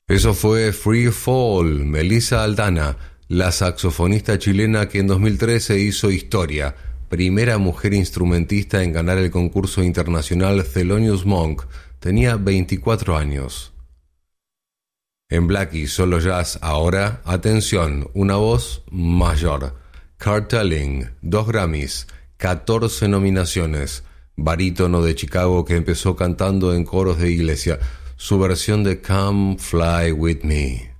Eso fue Free Fall, Melissa Aldana, la saxofonista chilena que en 2013 hizo historia, primera mujer instrumentista en ganar el concurso internacional Thelonious Monk. Tenía 24 años. En Blackie Solo Jazz ahora, atención, una voz mayor. Cartelling, 2 Grammys, 14 nominaciones. Barítono de Chicago que empezó cantando en coros de iglesia. Su versión de Come Fly With Me.